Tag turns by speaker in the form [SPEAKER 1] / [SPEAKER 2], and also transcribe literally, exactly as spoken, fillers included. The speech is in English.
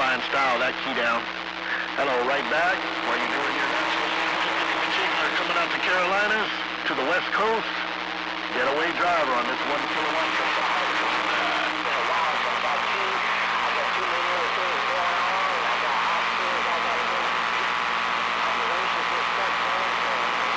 [SPEAKER 1] fine style, that key down. Hello, right back. What are you doing here? We're coming out to Carolinas, to the West Coast. Getaway driver on this one kilowatt.